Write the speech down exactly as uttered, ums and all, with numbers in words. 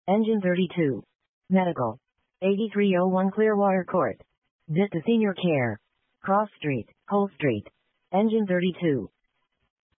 Engine thirty-two. Medical. eighty-three oh one Clearwater Court. Vista Senior Care. Cross Street, Hull Street. Engine thirty-two.